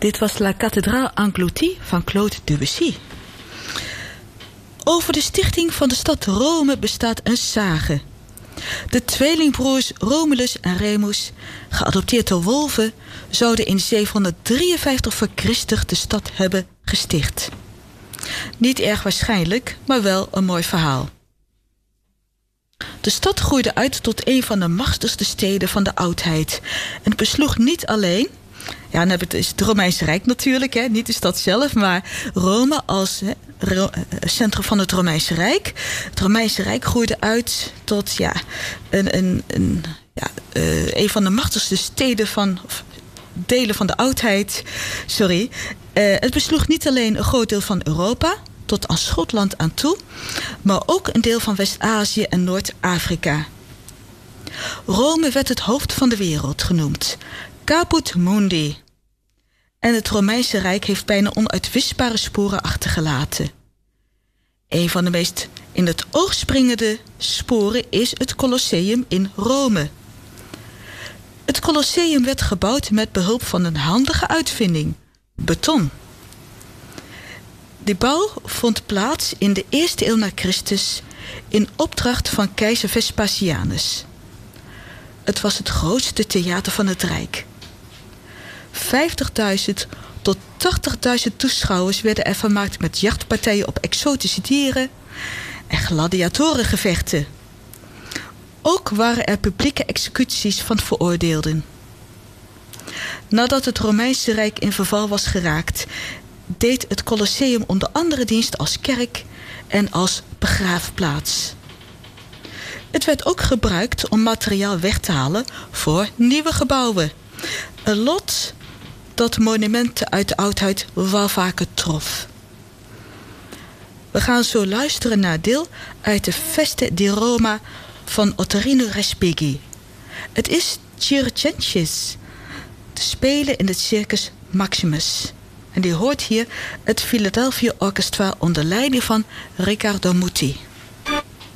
Dit was La Cathédrale Engloutie van Claude Debussy. Over de stichting van de stad Rome bestaat een sage. De tweelingbroers Romulus en Remus, geadopteerd door wolven, zouden in 753 voor Christus de stad hebben gesticht. Niet erg waarschijnlijk, maar wel een mooi verhaal. De stad groeide uit tot een van de machtigste steden van de oudheid. En het besloeg niet alleen, ja, dan hebben we het Romeinse Rijk natuurlijk, hè, niet de stad zelf, maar Rome als centrum van het Romeinse Rijk. Het Romeinse Rijk groeide uit tot een van de machtigste steden of delen van de oudheid. Het besloeg niet alleen een groot deel van Europa, tot aan Schotland aan toe, maar ook een deel van West-Azië en Noord-Afrika. Rome werd het hoofd van de wereld genoemd, Caput Mundi. En het Romeinse Rijk heeft bijna onuitwisbare sporen achtergelaten. Een van de meest in het oog springende sporen is het Colosseum in Rome. Het Colosseum werd gebouwd met behulp van een handige uitvinding, beton. Die bouw vond plaats in de 1e eeuw na Christus in opdracht van keizer Vespasianus. Het was het grootste theater van het Rijk. 50.000 tot 80.000 toeschouwers werden er vermaakt met jachtpartijen op exotische dieren en gladiatorengevechten. Ook waren er publieke executies van veroordeelden. Nadat het Romeinse Rijk in verval was geraakt, deed het Colosseum onder andere dienst als kerk en als begraafplaats. Het werd ook gebruikt om materiaal weg te halen voor nieuwe gebouwen. Een lot dat monumenten uit de oudheid wel vaker trof. We gaan zo luisteren naar deel uit de Feste di Roma van Ottorino Respighi. Het is Circenses, te spelen in het Circus Maximus. En die hoort hier het Philadelphia Orchestra onder leiding van Riccardo Muti.